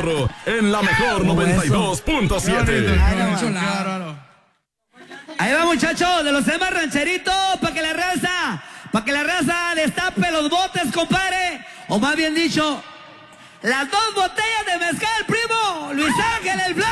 Navarro en la mejor 92.7. Ahí va, muchachos, de los temas rancheritos, para que la raza destape los botes, compadre. O más bien dicho, las 2 botellas de mezcal, primo. Luis Ángel, el Blanco.